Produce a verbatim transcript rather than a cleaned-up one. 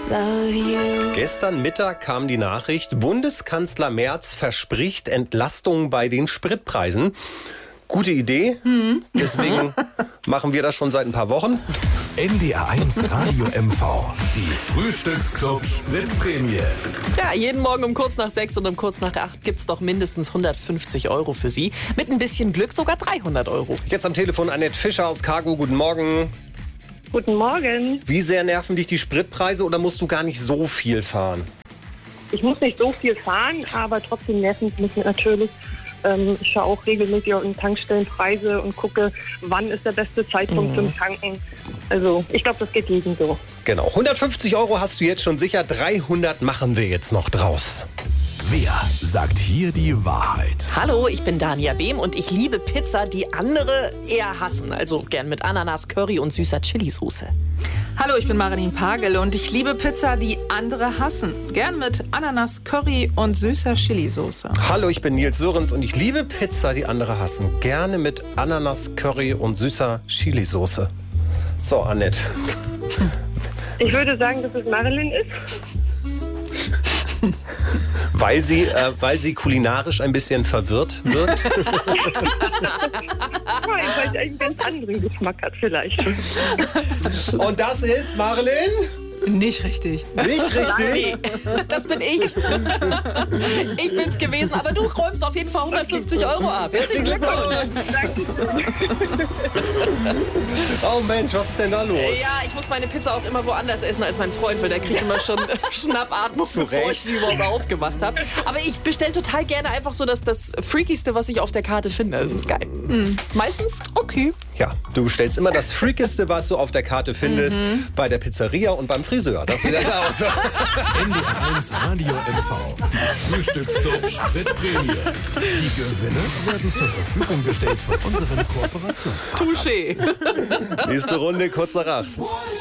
love you. Gestern Mittag kam die Nachricht, Bundeskanzler Merz verspricht Entlastung bei den Spritpreisen. Gute Idee, hm. deswegen machen wir das schon seit ein paar Wochen. N D R eins Radio M V, die Frühstücksclub Spritprämie. Ja, jeden Morgen um kurz nach sechs und um kurz nach acht gibt's doch mindestens hundertfünfzig Euro für Sie. Mit ein bisschen Glück sogar dreihundert Euro. Jetzt am Telefon Annette Fischer aus Cargo. Guten Morgen. Guten Morgen. Wie sehr nerven dich die Spritpreise oder musst du gar nicht so viel fahren? Ich muss nicht so viel fahren, aber trotzdem nerven mich natürlich. Ähm, ich schaue auch regelmäßig auf den Tankstellenpreise und gucke, wann ist der beste Zeitpunkt mhm. zum Tanken. Also ich glaube, das geht jedem so. Genau, hundertfünfzig Euro hast du jetzt schon sicher, dreihundert machen wir jetzt noch draus. Wer sagt hier die Wahrheit? Hallo, ich bin Dania Behm und ich liebe Pizza, die andere eher hassen. Also gern mit Ananas, Curry und süßer Chilisauce. Hallo, ich bin Marilyn Pagel und ich liebe Pizza, die andere hassen. Gern mit Ananas, Curry und süßer Chilisauce. Hallo, ich bin Nils Sörensen und ich liebe Pizza, die andere hassen. Gerne mit Ananas, Curry und süßer Chilisauce. So, Annette. Ich würde sagen, dass es Marilyn ist. Weil sie, äh, weil sie kulinarisch ein bisschen verwirrt wird? Nein, weil sie einen ganz anderen Geschmack hat vielleicht. Und das ist, Marilyn? Nicht richtig. Nicht richtig? Nein, das bin ich. Ich bin's gewesen, aber du räumst auf jeden Fall hundertfünfzig Euro ab. Herzlichen Glückwunsch. Oh Mensch, was ist denn da los? Ja, ich muss meine Pizza auch immer woanders essen als mein Freund, weil der kriegt immer schon Schnappatmung, bevor ich sie überhaupt aufgemacht habe. Aber ich bestelle total gerne einfach so das, das Freakigste, was ich auf der Karte finde. Das ist geil. Mhm. Meistens okay. Ja, du bestellst immer das Freakigste, was du auf der Karte findest, mhm. bei der Pizzeria und beim Friseur. Das sieht das aus. N D R eins Radio M V, die Frühstücksclub Spritprämie. Die Gewinne werden zur Verfügung gestellt von unseren Kooperationspartnern. Touché. Nächste Runde, kurz nach acht.